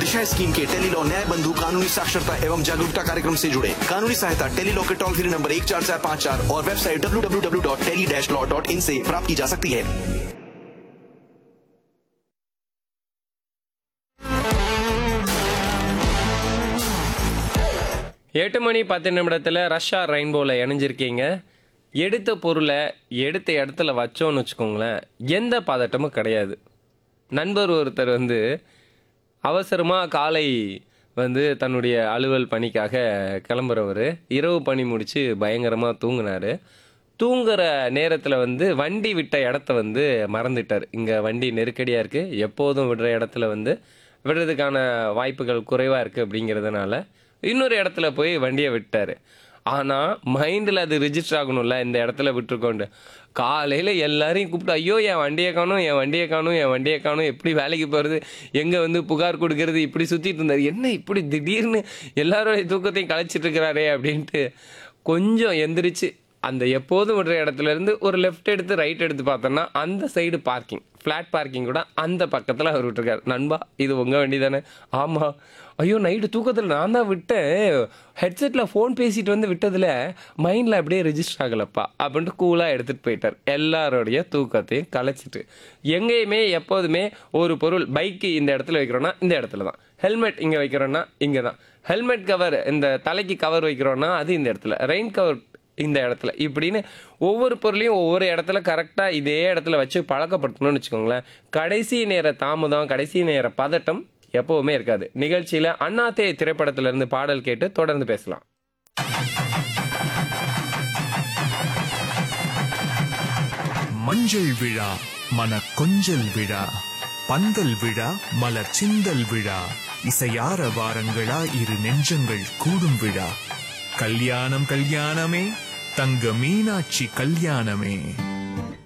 दिशा scheme के Tele-Law न्याय बंधु कानूनी साक्षरता एवं जागरूकता कार्यक्रम से जुड़े। कानूनी सहायता टेलीलॉ के टोल फ्री नंबर 14454 और वेबसाइट www.tele-law.in से प्राप्त की जा सकती है। 8:10 ரஷ்யா ரெயின்போல இணைஞ்சிருக்கீங்க. எடுத்த பொருளை எடுத்த இடத்துல வச்சோன்னு வச்சுக்கோங்களேன், எந்த பதட்டமும் கிடையாது. நண்பர் ஒருத்தர் அவசரமாக காலை தன்னுடைய அலுவல் பணிக்காக கிளம்புறவர் இரவு பணி முடித்து பயங்கரமாக தூங்கினார். தூங்குற நேரத்தில் வண்டி விட்ட இடத்த மறந்துட்டார். இங்கே வண்டி நெருக்கடியாக இருக்குது, எப்போதும் விடுற இடத்துல விடுறதுக்கான வாய்ப்புகள் குறைவாக இருக்குது அப்படிங்கிறதுனால இன்னொரு இடத்துல போய் வண்டியை விட்டார். ஆனால் மைண்டில் அது ரிஜிஸ்டர் ஆகணும்ல, இந்த இடத்துல விட்டுருக்கோண்டு. காலையில் எல்லாரையும் கூப்பிட்டு, ஐயோ என் வண்டியை காணும், என் வண்டியை காணும், என் வண்டியை காணும், எப்படி வேலைக்கு போகிறது, எங்கே புகார் கொடுக்கறது, இப்படி சுற்றிட்டு இருந்தார். என்ன இப்படி திடீர்னு எல்லாரோடைய தூக்கத்தையும் கலைச்சிட்டு இருக்கிறாரே அப்படின்ட்டு கொஞ்சம் எந்திரிச்சு அந்த எப்போதும் விடுற இடத்துல இருந்து ஒரு லெஃப்ட் எடுத்து ரைட் எடுத்து பார்த்தோன்னா அந்த சைடு பார்க்கிங், ஃப்ளாட் பார்க்கிங் கூட அந்த பக்கத்தில் அவர் விட்டுருக்காரு. நண்பா இது உங்கள் வண்டி தானே? ஆமாம். ஐயோ நைட்டு தூக்கத்தில் நான் தான் விட்டேன், ஹெட்செட்டில் ஃபோன் பேசிட்டு விட்டதில் மைண்டில் அப்படியே ரிஜிஸ்டர் ஆகலப்பா அப்படின்ட்டு கூலாக எடுத்துகிட்டு போயிட்டார். எல்லாரோடைய தூக்கத்தையும் கலைச்சிட்டு. எங்கேயுமே எப்போதுமே ஒரு பொருள், பைக்கு இந்த இடத்துல வைக்கிறோன்னா இந்த இடத்துல தான், ஹெல்மெட் இங்கே வைக்கிறோன்னா இங்கே தான், ஹெல்மெட் கவர் இந்த தலைக்கு கவர் வைக்கிறோன்னா அது இந்த இடத்துல, ரெயின் கவர் இந்த இடத்துல, இப்படின்னு ஒவ்வொரு பொருளையும் ஒவ்வொரு இடத்துல கரெக்டாக இதே இடத்துல வச்சு பழக்கப்படுத்தணும்னு வச்சுக்கோங்களேன். கடைசி நேர தாமதம், கடைசி நேர பதட்டம் எப்பவுமே இருக்காது. நிகழ்ச்சியில் அண்ணாத்தே திரைப்படத்திலிருந்து பாடல் கேட்டு தொடர்ந்து பேசலாம். மஞ்சள் விழா மன கொஞ்சல் விழா, பந்தல் விழா மலர் சிந்தல் விழா, இசையார வாரங்களா இரு நெஞ்சங்கள் கூடும் விழா. கல்யாணம் கல்யாணமே, தங்க மீனாட்சி கல்யாணமே.